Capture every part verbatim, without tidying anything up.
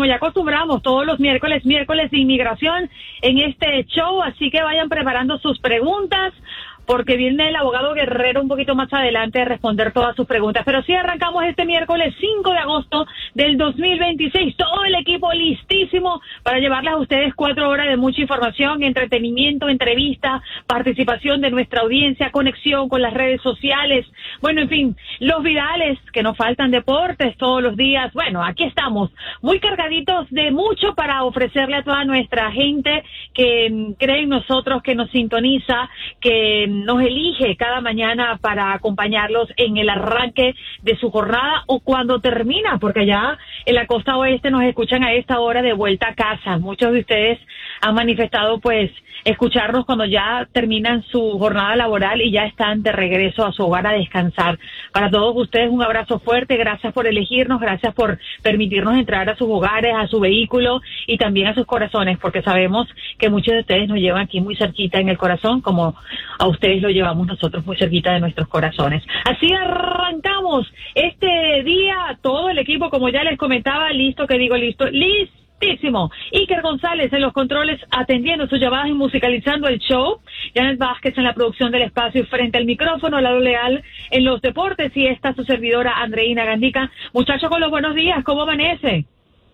como ya acostumbramos, todos los miércoles, miércoles de inmigración en este show, así que vayan preparando sus preguntas, porque viene el abogado Guerrero un poquito más adelante a responder todas sus preguntas. Pero sí arrancamos este miércoles cinco de agosto del dos mil veintiséis, todo el equipo listísimo para llevarles a ustedes cuatro horas de mucha información, entretenimiento, entrevista, participación de nuestra audiencia, conexión con las redes sociales, bueno, en fin, los virales que nos faltan, deportes todos los días. Bueno, aquí estamos, muy cargaditos de mucho para ofrecerle a toda nuestra gente que cree en nosotros, que nos sintoniza, que nos elige cada mañana para acompañarlos en el arranque de su jornada o cuando termina, porque allá en la costa oeste nos escuchan a esta hora de vuelta a casa. Muchos de ustedes han manifestado pues escucharnos cuando ya terminan su jornada laboral y ya están de regreso a su hogar a descansar. Para todos ustedes un abrazo fuerte, gracias por elegirnos, gracias por permitirnos entrar a sus hogares, a su vehículo y también a sus corazones, porque sabemos que muchos de ustedes nos llevan aquí muy cerquita en el corazón, como a ustedes lo llevamos nosotros muy cerquita de nuestros corazones. Así arrancamos este día, todo el equipo, como ya les comentaba, listo, que digo listo, listo. Iker González en los controles atendiendo sus llamadas y musicalizando el show. Janet Vázquez en la producción del espacio y frente al micrófono, Lado Leal en los deportes y esta su servidora Andreina Gandica. Muchachos, con los buenos días, ¿cómo amanece?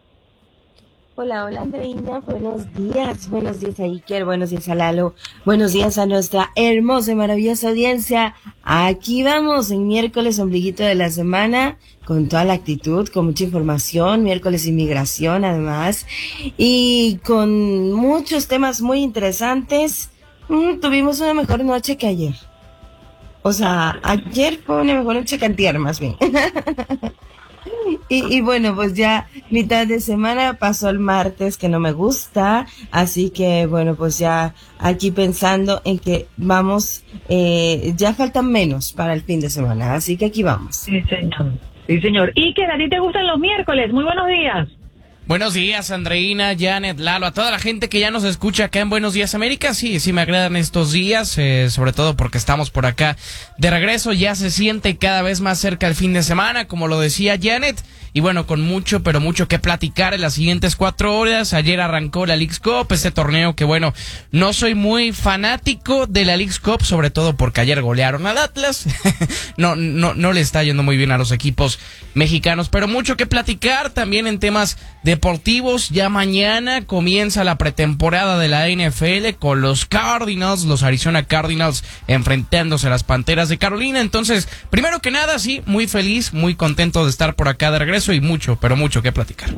Hola, hola Andreina, buenos días, buenos días a Iker, buenos días a Lalo, buenos días a nuestra hermosa y maravillosa audiencia. Aquí vamos en miércoles ombliguito de la semana, con toda la actitud, con mucha información, miércoles inmigración además, y con muchos temas muy interesantes. Mm, tuvimos una mejor noche que ayer. O sea, ayer fue una mejor noche que antier, más bien. Y, y bueno, pues ya mitad de semana pasó el martes, que no me gusta, así que bueno, pues ya aquí pensando en que vamos, eh, ya faltan menos para el fin de semana, así que aquí vamos. Sí, señor. Sí, señor. Y que a ti te gustan los miércoles, muy buenos días. Buenos días, Andreina, Janet, Lalo, a toda la gente que ya nos escucha acá en Buenos Días América. Sí, sí me agradan estos días, eh, sobre todo porque estamos por acá de regreso. Ya se siente cada vez más cerca el fin de semana, como lo decía Janet. Y bueno, con mucho, pero mucho que platicar en las siguientes cuatro horas. Ayer arrancó la Leagues Cup, este torneo que bueno, no soy muy fanático de la Leagues Cup, sobre todo porque ayer golearon al Atlas. no, no, no le está yendo muy bien a los equipos mexicanos, pero mucho que platicar también en temas deportivos. Ya mañana comienza la pretemporada de la N F L con los Cardinals, los Arizona Cardinals enfrentándose a las Panteras de Carolina. Entonces, primero que nada, sí, muy feliz, muy contento de estar por acá de regreso y mucho, pero mucho que platicar.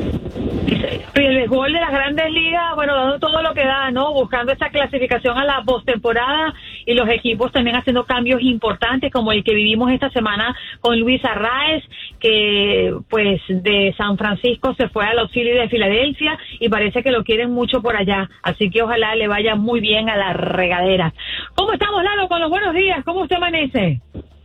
Y el béisbol de las Grandes Ligas, bueno, dando todo lo que da, ¿no? Buscando esa clasificación a la postemporada y los equipos también haciendo cambios importantes como el que vivimos esta semana con Luis Arraez, que pues de San Francisco se fue a los Phillies de Filadelfia y parece que lo quieren mucho por allá, así que ojalá le vaya muy bien a la regadera. ¿Cómo estamos, Lalo, con los buenos días? ¿Cómo usted amanece?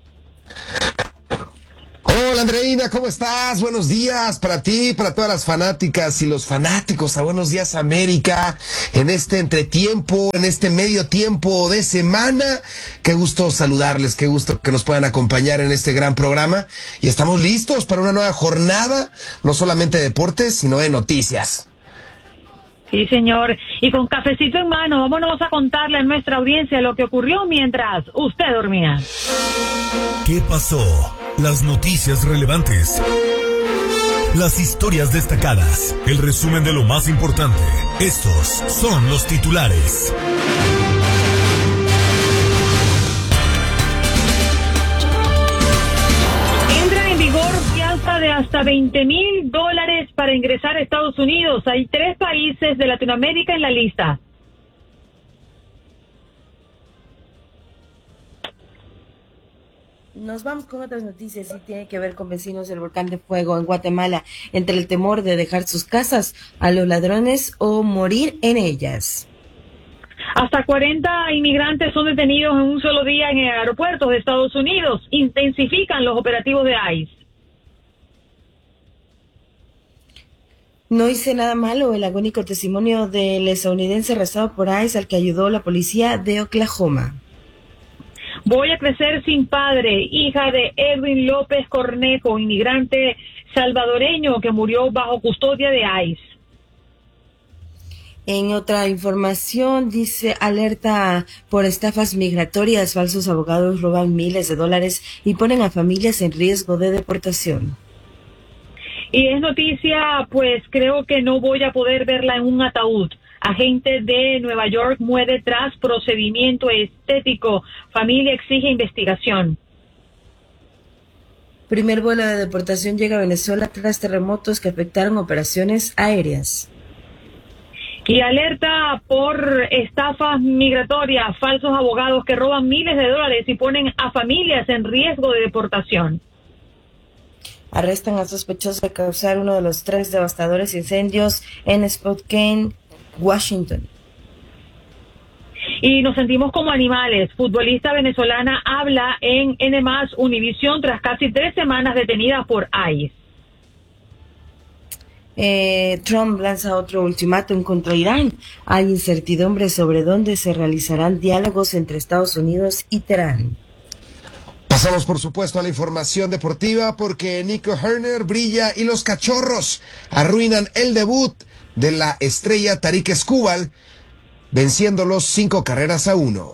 Hola Andreina, ¿cómo estás? Buenos días para ti, para todas las fanáticas y los fanáticos a Buenos Días América en este entretiempo, en este medio tiempo de semana. Qué gusto saludarles, qué gusto que nos puedan acompañar en este gran programa y estamos listos para una nueva jornada, no solamente de deportes, sino de noticias. Sí, señor. Y con cafecito en mano, vámonos a contarle a nuestra audiencia lo que ocurrió mientras usted dormía. ¿Qué pasó? Las noticias relevantes. Las historias destacadas. El resumen de lo más importante. Estos son los titulares. De hasta veinte mil dólares para ingresar a Estados Unidos. Hay tres países de Latinoamérica en la lista. Nos vamos con otras noticias y tiene que ver con vecinos del volcán de fuego en Guatemala, entre el temor de dejar sus casas a los ladrones o morir en ellas. Hasta cuarenta inmigrantes son detenidos en un solo día en aeropuertos de Estados Unidos. Intensifican los operativos de ICE. No hice nada malo, el agónico testimonio del estadounidense arrestado por ICE al que ayudó la policía de Oklahoma. Voy a crecer sin padre, hija de Edwin López Cornejo, inmigrante salvadoreño que murió bajo custodia de ICE. En otra información, dice, alerta por estafas migratorias, falsos abogados roban miles de dólares y ponen a familias en riesgo de deportación. Y es noticia, pues creo que no voy a poder verla en un ataúd. Agente de Nueva York muere tras procedimiento estético. Familia exige investigación. Primer vuelo de deportación llega a Venezuela tras terremotos que afectaron operaciones aéreas. Y alerta por estafas migratorias, falsos abogados que roban miles de dólares y ponen a familias en riesgo de deportación. Arrestan a sospechosos de causar uno de los tres devastadores incendios en Spokane, Washington. Y nos sentimos como animales. Futbolista venezolana habla en N más Univisión tras casi tres semanas detenida por ICE. Eh, Trump lanza otro ultimátum contra Irán. Hay incertidumbre sobre dónde se realizarán diálogos entre Estados Unidos y Teherán. Pasamos, por supuesto, a la información deportiva porque Nico Herner brilla y los Cachorros arruinan el debut de la estrella Tarik Skubal, venciéndolos cinco carreras a uno.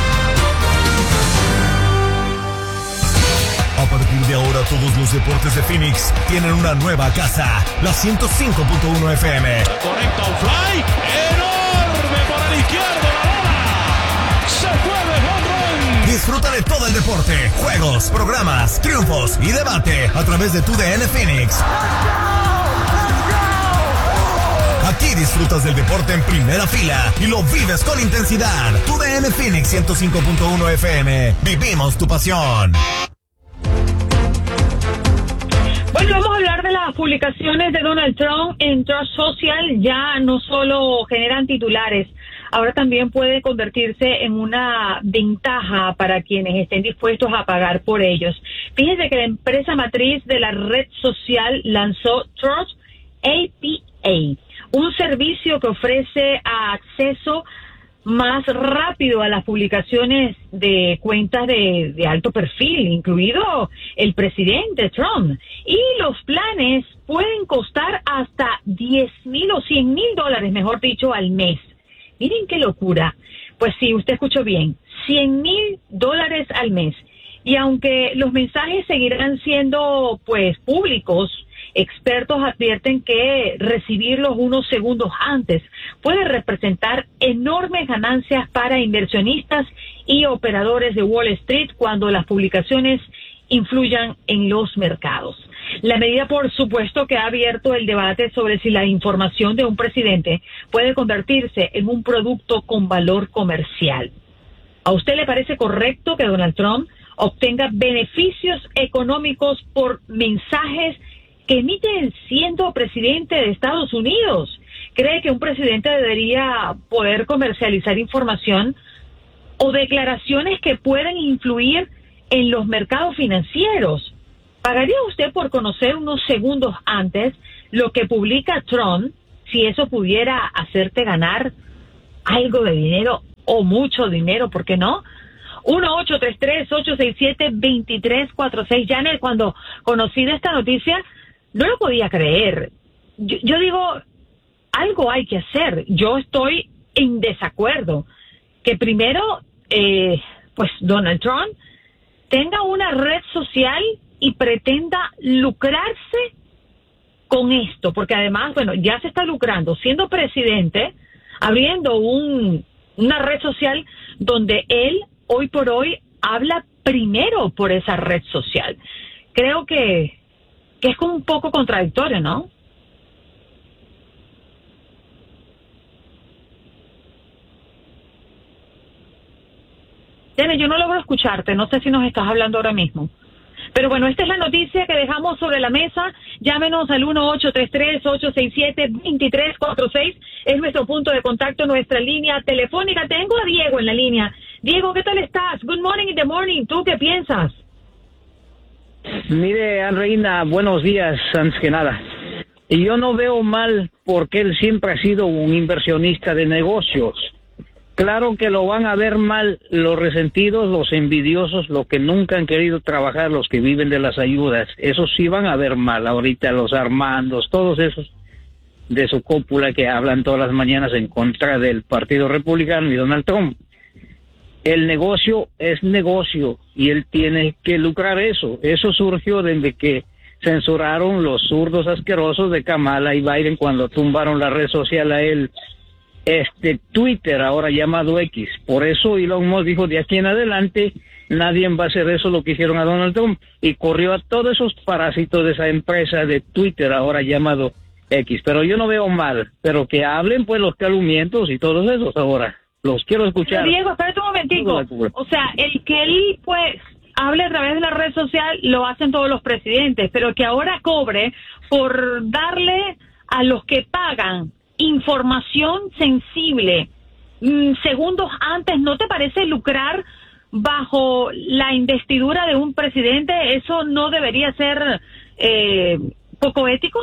A partir de ahora, todos los deportes de Phoenix tienen una nueva casa, la ciento cinco punto uno F M. Conecta un fly enorme por el izquierdo, la bola se fue de home run. Disfruta de todo el deporte, juegos, programas, triunfos y debate a través de tu D N Phoenix. Aquí disfrutas del deporte en primera fila y lo vives con intensidad. Tu D N Phoenix ciento cinco punto uno F M. Vivimos tu pasión. Bueno, vamos a hablar de las publicaciones de Donald Trump en Truth Social. Ya no solo generan titulares, ahora también puede convertirse en una ventaja para quienes estén dispuestos a pagar por ellos. Fíjense que la empresa matriz de la red social lanzó Truth A P A, un servicio que ofrece acceso más rápido a las publicaciones de cuentas de, de alto perfil, incluido el presidente Trump. Y los planes pueden costar hasta diez mil o cien mil dólares, mejor dicho, al mes. Miren qué locura. Pues sí, usted escuchó bien, cien mil dólares al mes. Y aunque los mensajes seguirán siendo, pues, públicos, expertos advierten que recibirlos unos segundos antes puede representar enormes ganancias para inversionistas y operadores de Wall Street cuando las publicaciones influyan en los mercados. La medida, por supuesto, que ha abierto el debate sobre si la información de un presidente puede convertirse en un producto con valor comercial. ¿A usted le parece correcto que Donald Trump obtenga beneficios económicos por mensajes que emite siendo presidente de Estados Unidos? ¿Cree que un presidente debería poder comercializar información o declaraciones que pueden influir en los mercados financieros? ¿Pagaría usted por conocer unos segundos antes lo que publica Trump si eso pudiera hacerte ganar algo de dinero o mucho dinero? ¿Por qué no? uno ocho tres tres, ocho seis siete, dos tres cuatro seis. Janet, cuando conocí de esta noticia, no lo podía creer. Yo, yo digo, algo hay que hacer. Yo estoy en desacuerdo. Que primero, eh, pues Donald Trump tenga una red social y pretenda lucrarse con esto. Porque además, bueno, ya se está lucrando siendo presidente, abriendo un, una red social donde él, hoy por hoy, habla primero por esa red social. Creo que que es como un poco contradictorio, ¿no? Jenny, yo no logro escucharte, no sé si nos estás hablando ahora mismo. Pero bueno, esta es la noticia que dejamos sobre la mesa. Llámenos al uno ocho tres tres, ocho seis siete, dos tres cuatro seis. Es nuestro punto de contacto, nuestra línea telefónica. Tengo a Diego en la línea. Diego, ¿qué tal estás? Good morning in the morning. ¿Tú qué piensas? Mire, Andreina, buenos días, antes que nada. Y yo no veo mal porque él siempre ha sido un inversionista de negocios. Claro que lo van a ver mal los resentidos, los envidiosos, los que nunca han querido trabajar, los que viven de las ayudas. Esos sí van a ver mal ahorita, los Armandos, todos esos de su cúpula que hablan todas las mañanas en contra del Partido Republicano y Donald Trump. El negocio es negocio y él tiene que lucrar eso. Eso surgió desde que censuraron los zurdos asquerosos de Kamala y Biden cuando tumbaron la red social a él, este Twitter, ahora llamado X. Por eso Elon Musk dijo, de aquí en adelante nadie va a hacer eso lo que hicieron a Donald Trump, y corrió a todos esos parásitos de esa empresa de Twitter, ahora llamado X. Pero yo no veo mal, pero que hablen pues los calumnientos y todos esos ahora. Los quiero escuchar. Pero Diego, espérate un momentico. O sea, el que él pues hable a través de la red social lo hacen todos los presidentes, pero que ahora cobre por darle a los que pagan información sensible mmm, segundos antes, ¿no te parece lucrar bajo la investidura de un presidente? ¿Eso no debería ser eh, poco ético?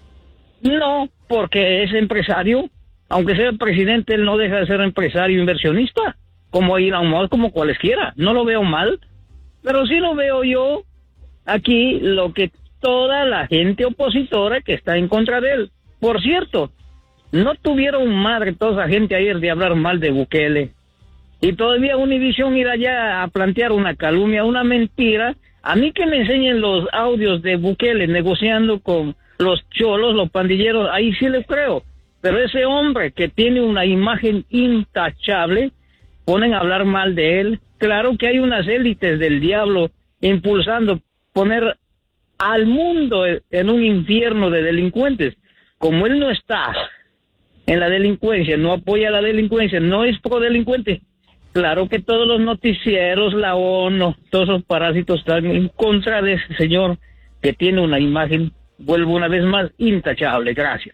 No, porque es empresario. Aunque sea presidente, él no deja de ser empresario inversionista, como Elon Musk, como cualesquiera. No lo veo mal, pero sí lo veo yo aquí lo que toda la gente opositora que está en contra de él. Por cierto, no tuvieron madre toda esa gente ayer de hablar mal de Bukele. Y todavía Univision ir allá a plantear una calumnia, una mentira. A mí que me enseñen los audios de Bukele negociando con los cholos, los pandilleros, ahí sí les creo. Pero ese hombre que tiene una imagen intachable, ponen a hablar mal de él. Claro que hay unas élites del diablo impulsando poner al mundo en un infierno de delincuentes. Como él no está en la delincuencia, no apoya la delincuencia, no es pro delincuente, claro que todos los noticieros, la ONU, todos esos parásitos están en contra de ese señor que tiene una imagen, vuelvo una vez más, intachable. Gracias.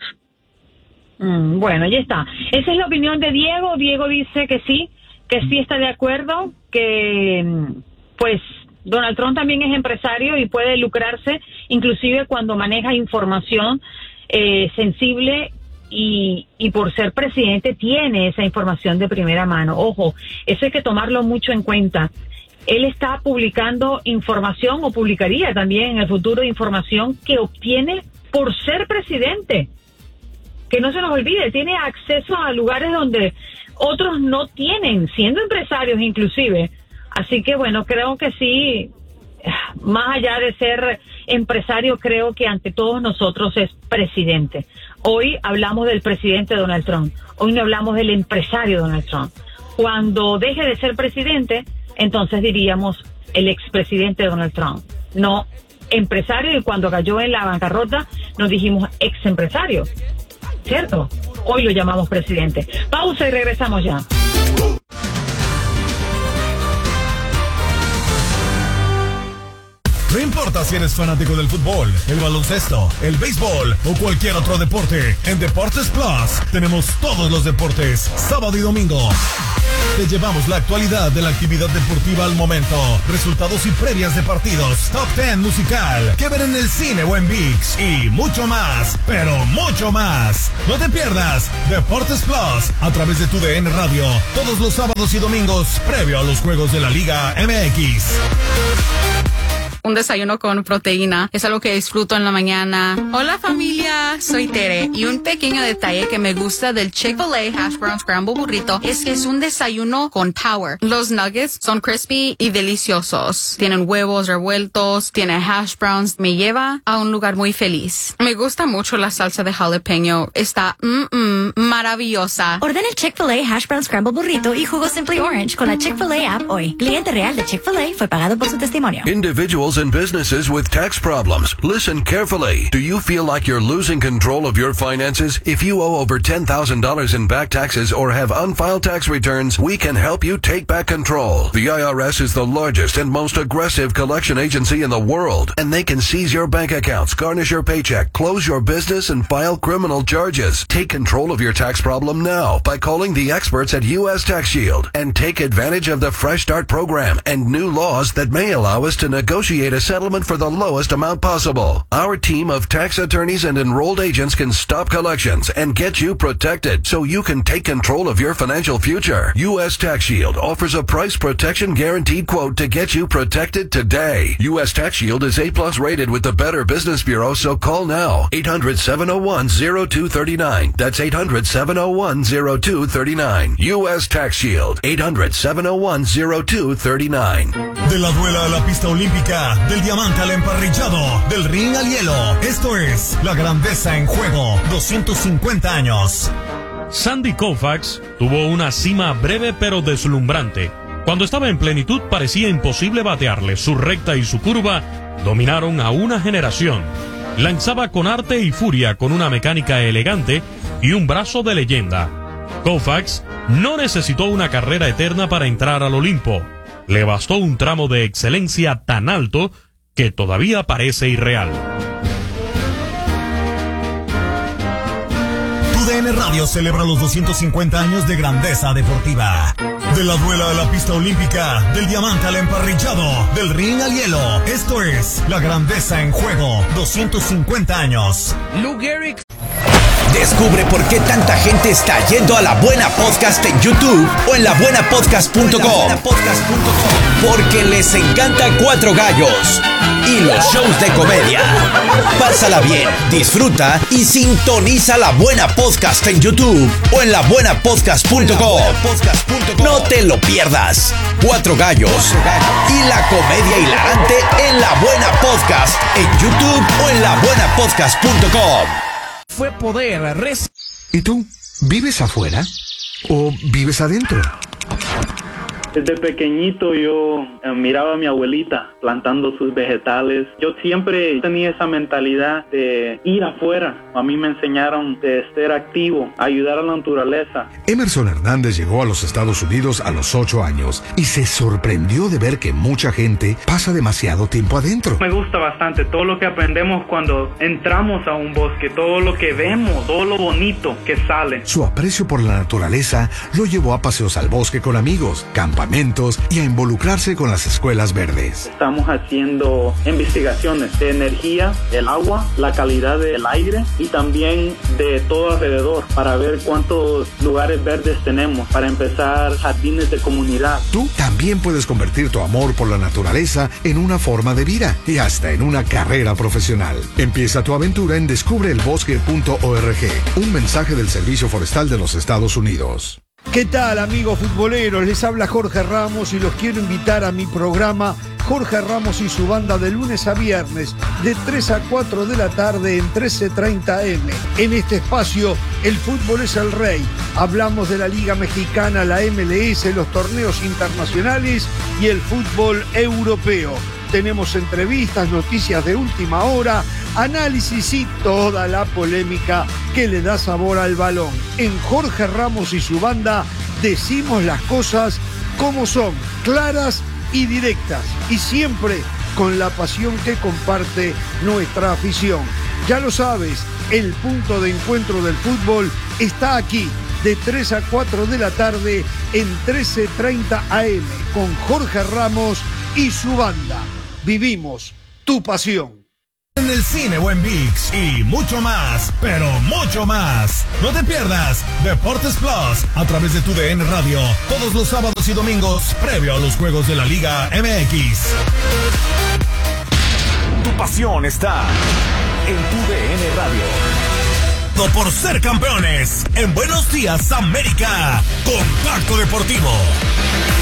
Mm, bueno, ya está. Esa es la opinión de Diego. Diego dice que sí, que sí está de acuerdo, que pues Donald Trump también es empresario y puede lucrarse, inclusive cuando maneja información eh, sensible y, y por ser presidente tiene esa información de primera mano. Ojo, eso hay que tomarlo mucho en cuenta. Él está publicando información o publicaría también en el futuro información que obtiene por ser presidente. Que no se nos olvide, tiene acceso a lugares donde otros no tienen, siendo empresarios inclusive. Así que bueno, creo que sí, más allá de ser empresario, creo que ante todos nosotros es presidente. Hoy hablamos del presidente Donald Trump, hoy no hablamos del empresario Donald Trump. Cuando deje de ser presidente, entonces diríamos el expresidente Donald Trump, no empresario, y cuando cayó en la bancarrota nos dijimos ex empresario. ¿Cierto? Hoy lo llamamos presidente. Pausa y regresamos ya. No importa si eres fanático del fútbol, el baloncesto, el béisbol o cualquier otro deporte, en Deportes Plus tenemos todos los deportes, sábado y domingo. Te llevamos la actualidad de la actividad deportiva al momento, resultados y previas de partidos, top ten musical, que ver en el cine o en ViX y mucho más, pero mucho más. No te pierdas Deportes Plus a través de tu D N Radio todos los sábados y domingos previo a los juegos de la Liga M X. Un desayuno con proteína es algo que disfruto en la mañana. Hola familia, soy Tere y un pequeño detalle que me gusta del Chick-fil-A Hash Brown Scramble Burrito es que es un desayuno con power. Los nuggets son crispy y deliciosos. Tienen huevos revueltos, tiene hash browns, me lleva a un lugar muy feliz. Me gusta mucho la salsa de jalapeño, está mm, mm, maravillosa. Ordena el Chick-fil-A Hash Brown Scramble Burrito y jugo Simply Orange con la Chick-fil-A app hoy. Cliente real de Chick-fil-A fue pagado por su testimonio. Individuals and businesses with tax problems. Listen carefully. Do you feel like you're losing control of your finances? If you owe over ten thousand dollars in back taxes or have unfiled tax returns, we can help you take back control. The I R S is the largest and most aggressive collection agency in the world, and they can seize your bank accounts, garnish your paycheck, close your business, and file criminal charges. Take control of your tax problem now by calling the experts at U S Tax Shield and take advantage of the Fresh Start program and new laws that may allow us to negotiate negotiate a settlement for the lowest amount possible. Our team of tax attorneys and enrolled agents can stop collections and get you protected so you can take control of your financial future. U S Tax Shield offers a price protection guaranteed quote to get you protected today. U S Tax Shield is A plus rated with the Better Business Bureau, so call now. eight hundred, seven oh one, oh two three nine. That's eight hundred, seven oh one, oh two three nine. U S Tax Shield. eight hundred, seven oh one, oh two three nine. De la duela a la pista olímpica, del diamante al emparrillado, del ring al hielo. Esto es La Grandeza en Juego, doscientos cincuenta años. Sandy Koufax tuvo una cima breve pero deslumbrante. Cuando estaba en plenitud parecía imposible batearle. Su recta y su curva dominaron a una generación. Lanzaba con arte y furia, con una mecánica elegante y un brazo de leyenda. Koufax no necesitó una carrera eterna para entrar al Olimpo. Le bastó un tramo de excelencia tan alto que todavía parece irreal. Tu D N Radio celebra los doscientos cincuenta años de grandeza deportiva. De la duela a la pista olímpica, del diamante al emparrillado, del ring al hielo. Esto es La Grandeza en Juego, doscientos cincuenta años. Lou Gehrig. Descubre por qué tanta gente está yendo a La Buena Podcast en YouTube o en la buena podcast punto com. Porque les encanta Cuatro Gallos y los shows de comedia. Pásala bien, disfruta y sintoniza La Buena Podcast en YouTube o en la buena podcast punto com. No te lo pierdas. Cuatro Gallos y la comedia hilarante en La Buena Podcast en YouTube o en la buena podcast punto com. Fue poder res... ¿Y tú? ¿Vives afuera o vives adentro? Desde pequeñito yo eh, miraba a mi abuelita plantando sus vegetales. Yo siempre tenía esa mentalidad de ir afuera. A mí me enseñaron de ser activo, ayudar a la naturaleza. Emerson Hernández llegó a los Estados Unidos a los ocho años y se sorprendió de ver que mucha gente pasa demasiado tiempo adentro. Me gusta bastante todo lo que aprendemos cuando entramos a un bosque, todo lo que vemos, todo lo bonito que sale. Su aprecio por la naturaleza lo llevó a paseos al bosque con amigos, campamentos y a involucrarse con las escuelas verdes. Estamos haciendo investigaciones de energía, el agua, la calidad del aire y también de todo alrededor para ver cuántos lugares verdes tenemos para empezar jardines de comunidad. Tú también puedes convertir tu amor por la naturaleza en una forma de vida y hasta en una carrera profesional. Empieza tu aventura en descubre el bosque punto org, un mensaje del Servicio Forestal de los Estados Unidos. ¿Qué tal, amigos futboleros? Les habla Jorge Ramos y los quiero invitar a mi programa Jorge Ramos y su banda de lunes a viernes de tres a cuatro de la tarde en trece treinta eme. En este espacio, el fútbol es el rey. Hablamos de la Liga Mexicana, la eme ele ese, los torneos internacionales y el fútbol europeo. Tenemos entrevistas, noticias de última hora, análisis y toda la polémica que le da sabor al balón. En Jorge Ramos y su banda decimos las cosas como son, claras y directas, y siempre con la pasión que comparte nuestra afición. Ya lo sabes, el punto de encuentro del fútbol está aquí, de tres a cuatro de la tarde en trece treinta a eme, con Jorge Ramos y su banda. Vivimos tu pasión. En el cine o en ViX y mucho más, pero mucho más. No te pierdas Deportes Plus a través de tu D N Radio todos los sábados y domingos previo a los juegos de la Liga eme equis. Tu pasión está en tu D N Radio. Por ser campeones en Buenos Días América. Contacto Deportivo.